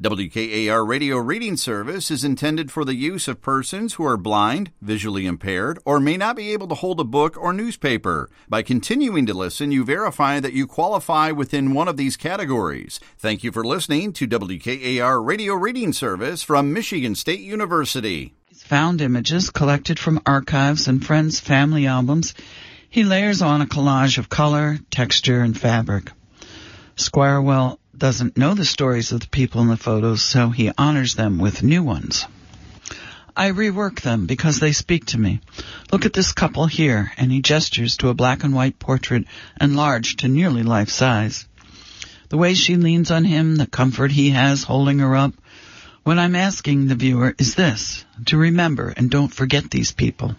WKAR Radio Reading Service is intended for the use of persons who are blind, visually impaired, or may not be able to hold a book or newspaper. By continuing to listen, you verify that you qualify within one of these categories. Thank you for listening to WKAR Radio Reading Service from Michigan State University. Found images collected from archives and friends' family albums. He layers on a collage of color, texture, and fabric. Squirewell doesn't know the stories of the people in the photos, so he honors them with new ones. I rework them because they speak to me. Look at this couple here, and he gestures to a black and white portrait enlarged to nearly life size. The way she leans on him, the comfort he has holding her up. What I'm asking the viewer is this, to remember and don't forget these people.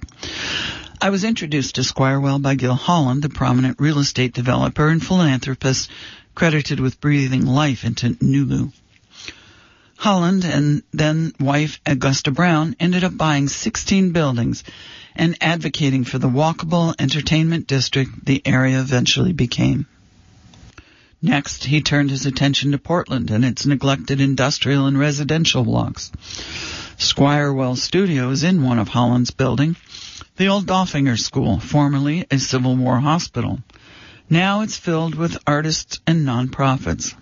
I was introduced to Squirewell by Gil Holland, the prominent real estate developer and philanthropist credited with breathing life into Nulu. Holland and then wife Augusta Brown ended up buying 16 buildings and advocating for the walkable entertainment district the area eventually became. Next, he turned his attention to Portland and its neglected industrial and residential blocks. Squirewell Studio is in one of Holland's buildings, the old Dauffinger School, formerly a Civil War hospital. Now it's filled with artists and nonprofits.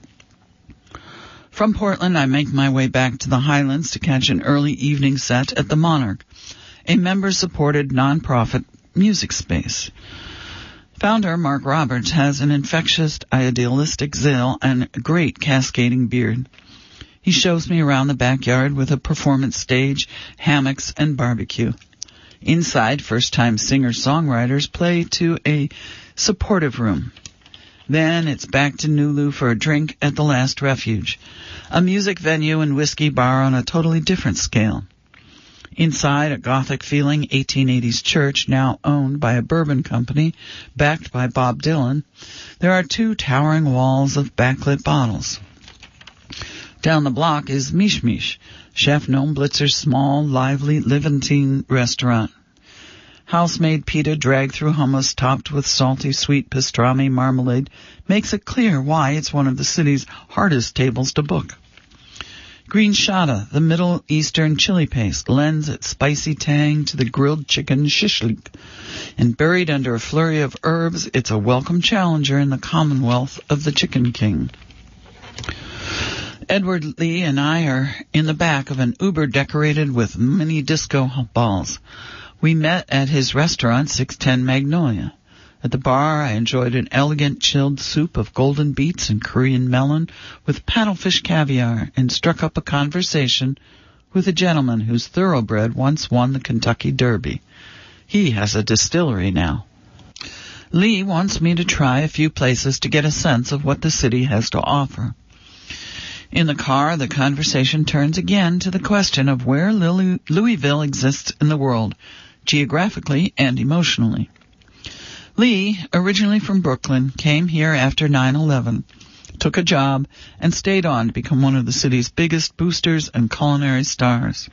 From Portland, I make my way back to the Highlands to catch an early evening set at the Monarch, a member-supported nonprofit music space. Founder Mark Roberts has an infectious, idealistic zeal and a great cascading beard. He shows me around the backyard with a performance stage, hammocks, and barbecue. Inside, first-time singer-songwriters play to a supportive room. Then it's back to Nulu for a drink at the Last Refuge, a music venue and whiskey bar on a totally different scale. Inside, a Gothic-feeling 1880s church now owned by a bourbon company backed by Bob Dylan, there are two towering walls of backlit bottles. Down the block is Mish Mish, Chef Noam Blitzer's small, lively Levantine restaurant. House-made pita dragged through hummus topped with salty sweet pastrami marmalade makes it clear why it's one of the city's hardest tables to book. Green shada, the Middle Eastern chili paste, lends its spicy tang to the grilled chicken shishlik. And buried under a flurry of herbs, it's a welcome challenger in the commonwealth of the Chicken King. Edward Lee and I are in the back of an Uber decorated with mini disco balls. We met at his restaurant, 610 Magnolia. At the bar, I enjoyed an elegant chilled soup of golden beets and Korean melon with paddlefish caviar and struck up a conversation with a gentleman whose thoroughbred once won the Kentucky Derby. He has a distillery now. Lee wants me to try a few places to get a sense of what the city has to offer. In the car, the conversation turns again to the question of where Louisville exists in the world, geographically and emotionally. Lee, originally from Brooklyn, came here after 9/11, took a job, and stayed on to become one of the city's biggest boosters and culinary stars.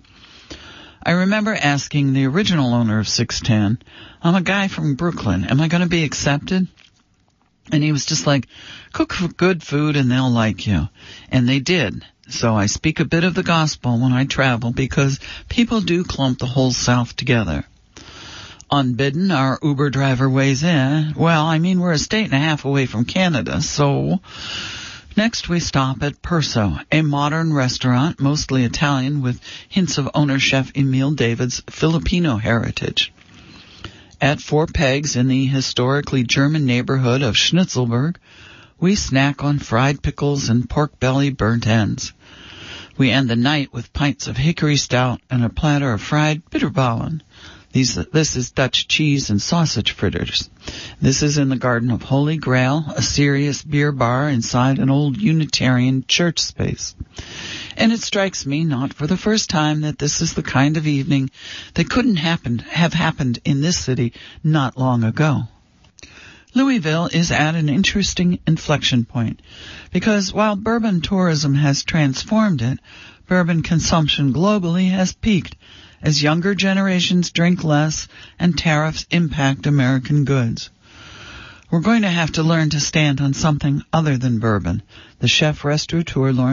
I remember asking the original owner of 610, I'm a guy from Brooklyn, am I going to be accepted? And he was just like, cook good food and they'll like you. And they did. So I speak a bit of the gospel when I travel because people do clump the whole South together. Unbidden, our Uber driver weighs in. Well, I mean, we're a state and a half away from Canada, so... Next we stop at Perso, a modern restaurant, mostly Italian, with hints of owner chef Emil David's Filipino heritage. At Four Pegs in the historically German neighborhood of Schnitzelberg, we snack on fried pickles and pork belly burnt ends. We end the night with pints of hickory stout and a platter of fried bitterballen. This is Dutch cheese and sausage fritters. This is in the Garden of Holy Grail, a serious beer bar inside an old Unitarian church space. And it strikes me, not for the first time, that this is the kind of evening that couldn't have happened in this city not long ago. Louisville is at an interesting inflection point, because while bourbon tourism has transformed it, bourbon consumption globally has peaked as younger generations drink less and tariffs impact American goods. We're going to have to learn to stand on something other than bourbon. The chef restaurateur Lawrence